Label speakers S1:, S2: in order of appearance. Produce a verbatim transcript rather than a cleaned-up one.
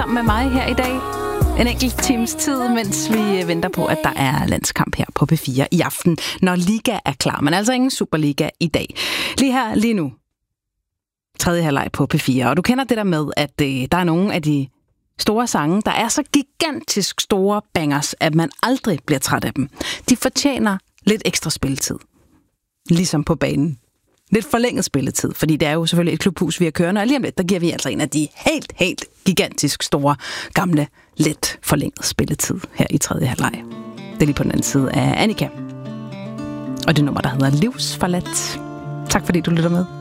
S1: sammen med mig her i dag. En enkelt times tid, mens vi venter på, at der er landskamp her på P fire i aften, når Liga er klar. Men altså ingen Superliga i dag. Lige her, lige nu. Tredje halvleg på P fire. Og du kender det der med, at øh, der er nogle af de store sange, der er så gigantisk store bangers, at man aldrig bliver træt af dem. De fortjener lidt ekstra spilletid. Ligesom på banen. Lidt forlænget spilletid, fordi det er jo selvfølgelig et klubhus, vi har kørende, og lige om lidt, der giver vi altså en af de helt, helt gigantisk store, gamle, let forlænget spilletid her i tredje halvleg. Det er lige på den anden side af Annika. Og det nummer, der hedder Livsforladt. Tak fordi du lytter med.